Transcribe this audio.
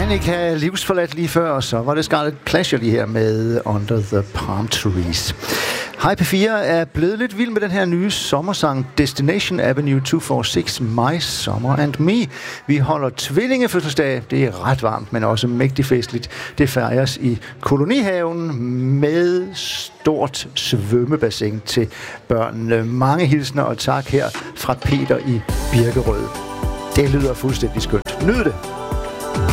Panic havde livsforladt lige før, og så var det Scarlet Pleasure lige her med Under the Palm Trees. Hej P4 er blevet lidt vild med den her nye sommersang Destination Avenue 246, My Summer and Me. Vi holder tvillingefødselsdag. Det er ret varmt, men også mægtig festligt. Det fejres i kolonihaven med stort svømmebassin til børnene. Mange hilsner og tak her fra Peter i Birkerød. Det lyder fuldstændig skønt. Nyd det!